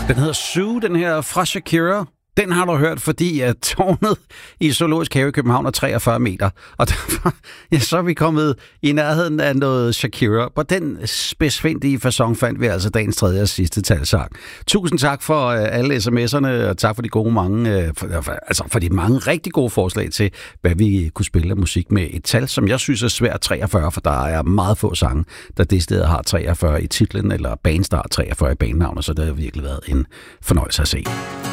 Den hedder Sue, den her fra Shakira. Den har du hørt, fordi at tårnet i Zoologisk Have i København er 43 meter. Og derfor, ja, så er vi kommet i nærheden af noget Shakira. På den spidsfindige facon fandt vi altså dagens tredje og sidste talsang. Tusind tak for alle sms'erne, og tak for de gode mange, for de mange rigtig gode forslag til, hvad vi kunne spille af musik med et tal, som jeg synes er svært 43, for der er meget få sange, der det sted har 43 i titlen, eller bands, der har 43 i banenavnet, så det har virkelig været en fornøjelse at se.